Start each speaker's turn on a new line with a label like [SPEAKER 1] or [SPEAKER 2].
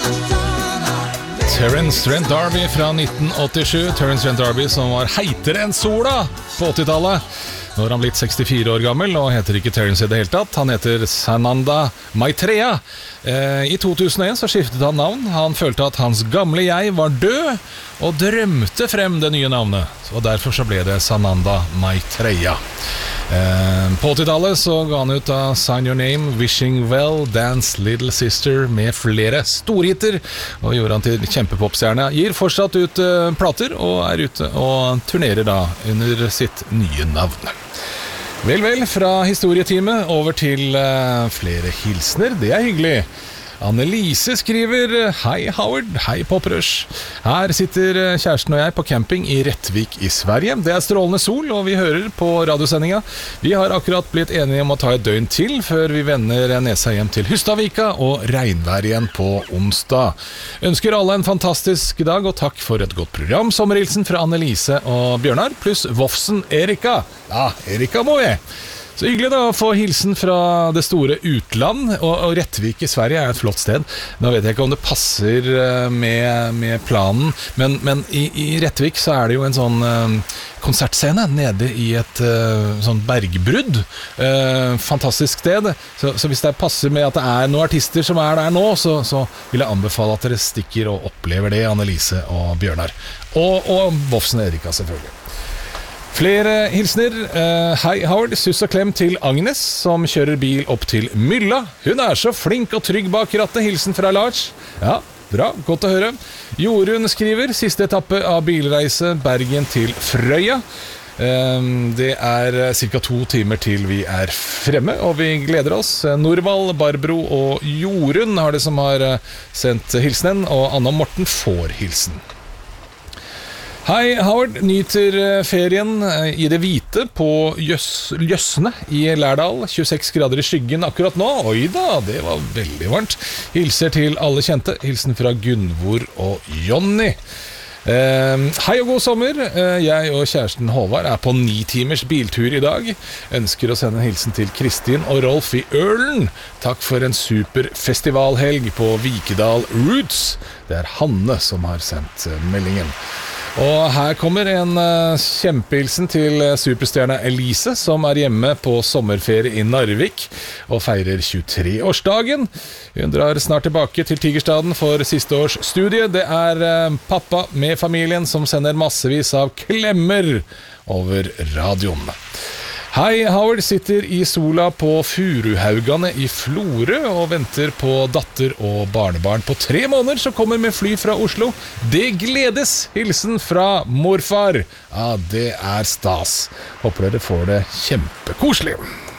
[SPEAKER 1] Terence Trent D'Arby fra 1987. Terence Trent D'Arby som var heitere enn sola på 80-tallet. Nå har han blitt 64 år gammel og heter ikke Terence i det hele tatt. Han heter Sananda Maitreya. I 2001 så skiftet han navn. Han følte at hans gamle jeg var død og drømte frem det nye navnet. Og derfor så ble det Sananda Maitreya. På 80-tallet så ga han ut av Sign Your Name, Wishing Well, Dance Little Sister med flere storhitter og gjorde han til kjempepopstjerne. Gir fortsatt ut plater og er ute og turnerer da under sitt nye navn. Vel, fra historietime over til flere hilsner. Det er hyggelig. Annelise skriver: Hei Howard, hei Poprush. Her sitter kjæresten og jeg på camping i Rettvik i Sverige. Det er strålende sol, og vi hører på radiosendinga. Vi har akkurat blitt enige om å ta et døgn til før vi vender nesa hjem til Hustadvika og regnvær igjen på onsdag. Ønsker alle en fantastisk dag, og takk for et godt program. Sommerhilsen fra Annelise og Bjørnar, pluss Vofsen Erika. Ja, Erika må vi. Så hyggelig da å få hilsen fra det store utland, og Rettvik i Sverige er et flott sted. Nå vet jeg ikke om det passer med planen, men i Rettvik så er det jo en sånn konsertscene nede i et sånn bergbrudd. Fantastisk sted. Så hvis det passer med at det er noen artister som er der nå, så vil jeg anbefale at dere stikker og opplever det, Annelise og Bjørnar. Og Vofsen Erika selvfølgelig. Flere hilsner. Hei Howard, suss og klem til Agnes som kjører bil opp til Mylla. Hun er så flink og trygg bak rattet. Hilsen fra Lars. Ja, bra, godt å høre. Jorunn skriver: siste etappe av bilreise Bergen til Frøya. Det er cirka 2 timer til vi er fremme, og vi gleder oss. Norvald, Barbro og Jorunn har det som har sendt hilsenen, og Anna og Morten får hilsen. Hei Howard, nyter ferien i det hvite på Jøssene i Lærdal. 26 grader i skyggen akkurat nå. Oi da, det var veldig varmt. Hilser til alle kjente. Hilsen fra Gunvor og Jonny. Hei og god sommer. Jeg og kjæresten Håvard er på 9 timers biltur i dag. Ønsker å sende en hilsen til Kristin og Rolf i Ørlen. Takk for en super festivalhelg på Vikedal Roots. Det er Hanne som har sendt meldingen. Og her kommer en kjempehilsen til superstjerne Elise, som er hjemme på sommerferie i Narvik og feirer 23-årsdagen. Hun drar snart tilbake til Tigerstaden for siste års studie. Det er pappa med familien som sender massevis av klemmer over radioen. Hei, Howard sitter i sola på Furuhaugane i Florø og venter på datter og barnebarn på 3 måneder som kommer med fly fra Oslo. Det gledes! Hilsen fra morfar. Ja, det er stas. Håper dere får det kjempekoselig.